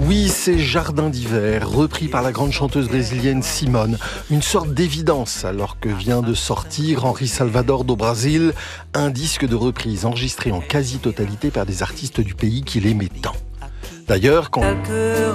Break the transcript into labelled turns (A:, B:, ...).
A: Oui, c'est Jardin d'hiver, repris par la grande chanteuse brésilienne Simone. Une sorte d'évidence alors que vient de sortir Henri Salvador do Brasil, un disque de reprise enregistré en quasi-totalité par des artistes du pays qu'il aimait tant. D'ailleurs, quand